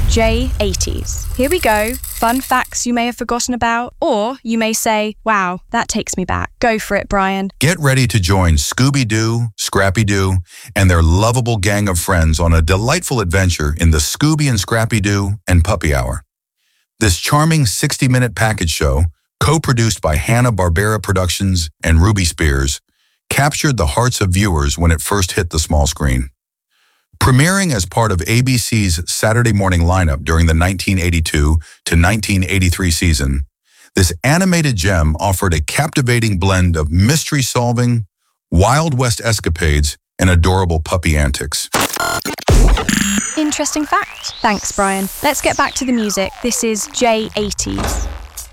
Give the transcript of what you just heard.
J80s. Here we go. Fun facts you may have forgotten about, or you may say, wow, that takes me back. Go for it, Brian. Get ready to join Scooby-Doo, Scrappy-Doo, and their lovable gang of friends on a delightful adventure in the Scooby and Scrappy-Doo and Puppy Hour. This charming 60-minute package show, co-produced by Hanna-Barbera Productions and Ruby Spears, captured the hearts of viewers when it first hit the small screen. Premiering as part of ABC's Saturday morning lineup during the 1982 to 1983 season, this animated gem offered a captivating blend of mystery-solving, Wild West escapades, and adorable puppy antics. Interesting fact. Thanks, Brian. Let's get back to the music. This is J80s.